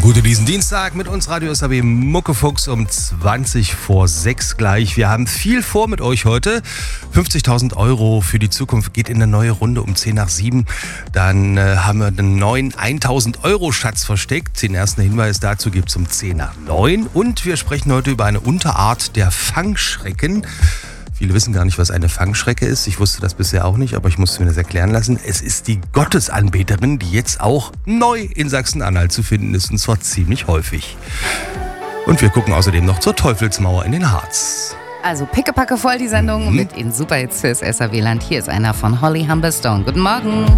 Gute diesen Dienstag mit uns Radio SAW Muckefuchs um 20 vor 6 gleich. Wir haben viel vor mit euch heute. 50.000 Euro für die Zukunft geht in eine neue Runde um 10 nach 7. Dann haben wir einen neuen 1.000 Euro Schatz versteckt. Den ersten Hinweis dazu gibt es um 10 nach 9. Und wir sprechen heute über eine Unterart der Fangschrecken. Viele wissen gar nicht, was eine Fangschrecke ist. Ich wusste das bisher auch nicht, aber ich musste mir das erklären lassen. Es ist die Gottesanbeterin, die jetzt auch neu in Sachsen-Anhalt zu finden ist, und zwar ziemlich häufig. Und wir gucken außerdem noch zur Teufelsmauer in den Harz. Also pickepacke voll die Sendung mit Ihnen Superhits fürs SAW-Land. Hier ist einer von Holly Humberstone. Guten Morgen.